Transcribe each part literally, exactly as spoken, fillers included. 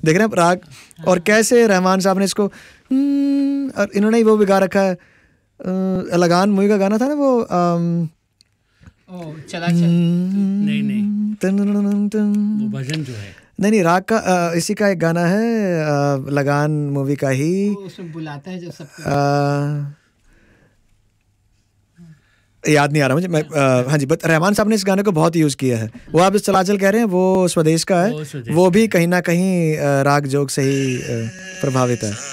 देख रहे हैं राग, और कैसे रहमान साहब ने इसको, और इन्होंने ही वो भी गा रखा है, लगान मूवी का गाना था ना वो, ओ चला चल, नहीं नहीं वो भजन जो है, नहीं नहीं राग का, आ, इसी का एक गाना है, आ, लगान मूवी का ही, उसमें बुलाता है जो सब, याद नहीं आ रहा मुझे मैं, आ, हाँ जी, बट रहमान साहब ने इस गाने को बहुत यूज़ किया है। वो आप इस चलाचल कह रहे हैं, वो स्वदेश का है, वो, वो भी कहीं ना कहीं आ, राग जोग से ही आ, प्रभावित है।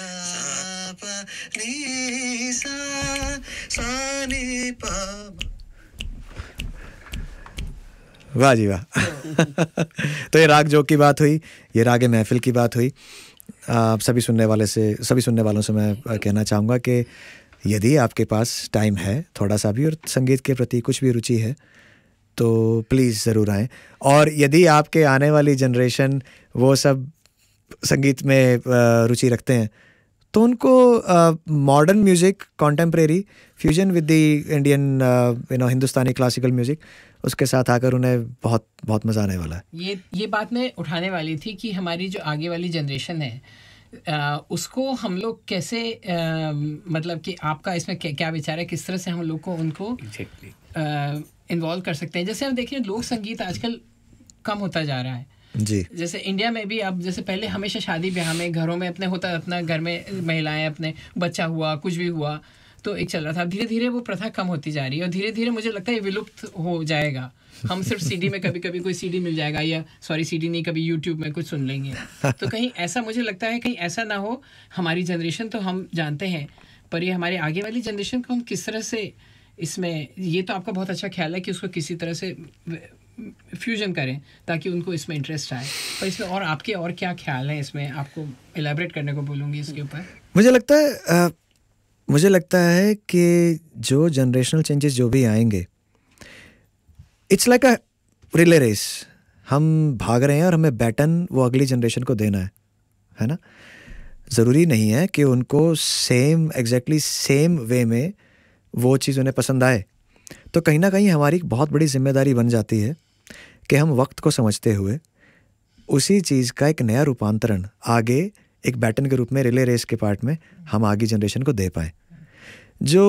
वाह जी वाह। तो ये राग जोग की बात हुई, ये राग महफिल की बात हुई। आप सभी सुनने वाले से सभी सुनने वालों से मैं कहना चाहूँगा कि यदि आपके पास टाइम है थोड़ा सा भी और संगीत के प्रति कुछ भी रुचि है तो प्लीज़ ज़रूर आएँ। और यदि आपके आने वाली जनरेशन वो सब संगीत में रुचि रखते हैं तो उनको modern music, contemporary fusion with the Indian you know Hindustani classical music, उसके साथ आकर उन्हें बहुत बहुत मज़ा आने वाला है। ये ये बात मैं उठाने वाली थी कि हमारी जो आगे वाली जनरेशन है आ, उसको हम लोग कैसे आ, मतलब कि आपका इसमें क्या, क्या विचार है, किस तरह से हम लोग को उनको इन्वॉल्व कर सकते हैं। जैसे हम देखिए लोक संगीत आजकल कम होता जा रहा है जी। जैसे इंडिया में भी अब, जैसे पहले हमेशा शादी ब्याह में घरों में अपने होता, अपना घर में महिलाएं अपने बच्चा हुआ कुछ भी हुआ तो एक चल रहा था, धीरे धीरे वो प्रथा कम होती जा रही है और धीरे धीरे मुझे लगता है विलुप्त हो जाएगा। हम सिर्फ सीडी में कभी कभी कोई सीडी मिल जाएगा, या सॉरी सीडी नहीं, कभी यूट्यूब में कुछ सुन लेंगे। तो कहीं ऐसा मुझे लगता है कहीं ऐसा ना हो, हमारी जनरेशन तो हम जानते हैं, पर ये हमारे आगे वाली जनरेशन को हम किस तरह से इसमें, ये तो आपका बहुत अच्छा ख्याल है कि उसको किसी तरह से फ्यूजन करें ताकि उनको इसमें इंटरेस्ट आए, पर इसमें और आपके और क्या ख्याल हैं, इसमें आपको एलैबोरेट करने को बोलूँगी इसके ऊपर। मुझे लगता है आ, मुझे लगता है कि जो जनरेशनल चेंजेस जो भी आएंगे, it's like a relay race. हम भाग रहे हैं और हमें बैटन वो अगली जनरेशन को देना है, है ना। ज़रूरी नहीं है कि उनको सेम एग्जैक्टली सेम वे में वो चीज़ उन्हें पसंद आए। तो कहीं ना कहीं हमारी बहुत बड़ी जिम्मेदारी बन जाती है कि हम वक्त को समझते हुए उसी चीज़ का एक नया रूपांतरण आगे एक बैटन के रूप में रिले रेस के पार्ट में हम आगे जनरेशन को दे पाए। जो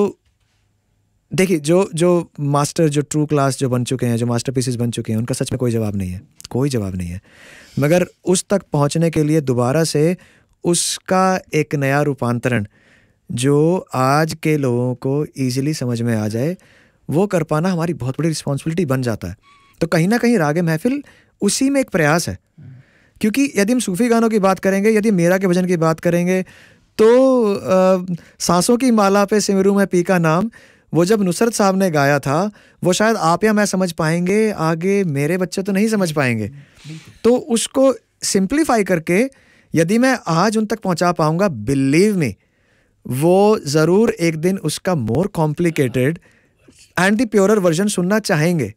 देखिए जो जो मास्टर जो ट्रू क्लास जो बन चुके हैं, जो मास्टरपीसेस बन चुके हैं, उनका सच में कोई जवाब नहीं है, कोई जवाब नहीं है। मगर उस तक पहुंचने के लिए दोबारा से उसका एक नया रूपांतरण जो आज के लोगों को ईजिली समझ में आ जाए, वो कर पाना हमारी बहुत बड़ी रिस्पॉन्सिबिलिटी बन जाता है। तो कहीं ना कहीं राग महफिल उसी में एक प्रयास है। क्योंकि यदि हम सूफी गानों की बात करेंगे, यदि मीरा के भजन की बात करेंगे, तो आ, सांसों की माला पे सिमरू में पी का नाम, वो जब नुसरत साहब ने गाया था, वो शायद आप या मैं समझ पाएंगे, आगे मेरे बच्चे तो नहीं समझ पाएंगे। तो उसको सिंप्लीफाई करके यदि मैं आज उन तक पहुंचा पाऊंगा, बिलीव मी, वो ज़रूर एक दिन उसका more complicated and the purer version सुनना चाहेंगे,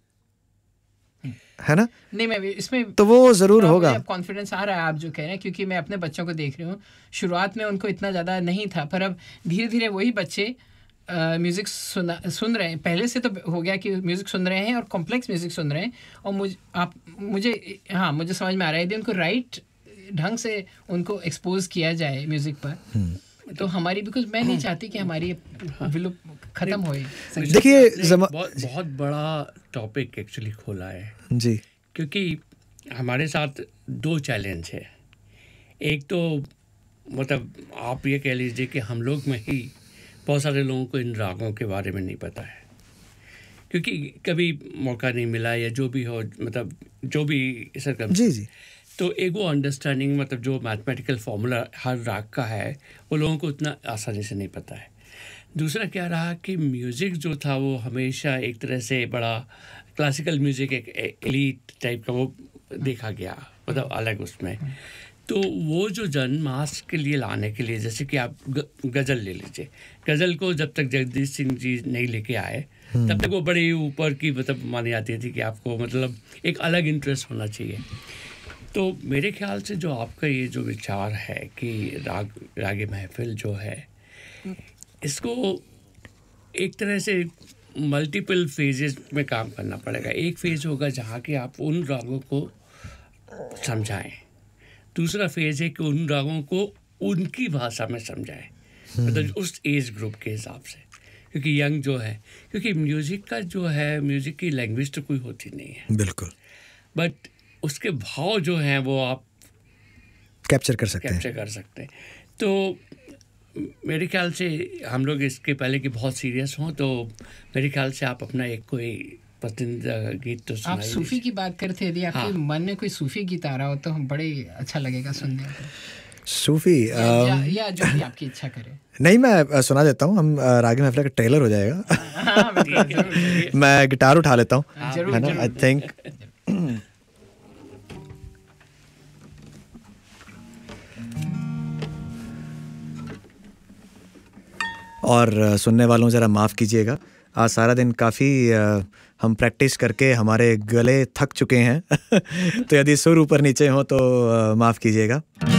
है ना। नहीं मैं इसमें तो वो ज़रूर होगा। कॉन्फिडेंस आ रहा है आप जो कह रहे हैं, क्योंकि मैं अपने बच्चों को देख रही हूँ, शुरुआत में उनको इतना ज़्यादा नहीं था, पर अब धीरे धीरे वही बच्चे म्यूज़िक सुना सुन रहे हैं। पहले से तो हो गया कि म्यूज़िक सुन रहे हैं और कॉम्प्लेक्स म्यूज़िक सुन रहे हैं, और मुझे आप मुझे हाँ मुझे समझ में आ रहा है, यदि उनको राइट ढंग से उनको एक्सपोज किया जाए म्यूज़िक पर, तो हमारी, बिकॉज मैं नहीं चाहती कि हमारी विलुप्त खत्म होए। देखिए बहुत बहुत बड़ा टॉपिक एक्चुअली खोला है जी, क्योंकि हमारे साथ दो चैलेंज है। एक तो मतलब आप ये कह लीजिए कि हम लोग में ही बहुत सारे लोगों को इन रागों के बारे में नहीं पता है, क्योंकि कभी मौका नहीं मिला या जो भी हो, मतलब जो भी सरकम जी जी तो एक वो अंडरस्टैंडिंग, मतलब जो मैथमेटिकल फार्मूला हर राग का है वो लोगों को उतना आसानी से नहीं पता है। दूसरा क्या रहा कि म्यूज़िक जो था वो हमेशा एक तरह से बड़ा क्लासिकल म्यूज़िक एक एलीट टाइप का वो देखा गया, मतलब अलग उसमें। तो वो जो जन मास के लिए लाने के लिए, जैसे कि आप गज़ल ले लीजिए, गज़ल को जब तक जगदीश सिंह जी नहीं लेके आए तब तक वो बड़ी ऊपर की मतलब मानी जाती थी कि आपको मतलब एक अलग इंटरेस्ट होना चाहिए। तो मेरे ख्याल से जो आपका ये जो विचार है कि राग राग महफिल जो है, इसको एक तरह से मल्टीपल फेजेस में काम करना पड़ेगा। एक फेज़ होगा जहाँ कि आप उन रागों को समझाएं, दूसरा फेज़ है कि उन रागों को उनकी भाषा में समझाएं, मतलब उस एज ग्रुप के हिसाब से, क्योंकि यंग जो है, क्योंकि म्यूज़िक का जो है, म्यूज़िक की लैंग्वेज तो कोई होती नहीं है, बिल्कुल, बट उसके भाव जो हैं वो आप कैप्चर कर सकते हैं कैप्चर कर सकते हैं। तो मेरे ख्याल से हम लोग इसके पहले कि बहुत सीरियस हों, तो मेरे ख्याल से आप अपना एक कोई पसंदीदा गीत तो आप सुनाइए। सूफी की बात करते, यदि आपके हाँ। मन में कोई सूफी गीत आ रहा हो तो हम बड़े अच्छा लगेगा सुनने को। सूफी या, या, या जो भी आपकी इच्छा करे। नहीं, मैं अ, सुना देता हूँ। हम अ, रागी महफिल का ट्रेलर हो जाएगा। हाँ, बिल्कुल, जरूर, जरूर। मैं गिटार उठा लेता हूँ, जरूर, है ना? जरूर। आई थिंक और अ, सुनने वालों ज़रा माफ़ कीजिएगा, आज सारा दिन काफ़ी हम प्रैक्टिस करके हमारे गले थक चुके हैं। तो यदि सुर ऊपर नीचे हो तो अ, माफ़ कीजिएगा।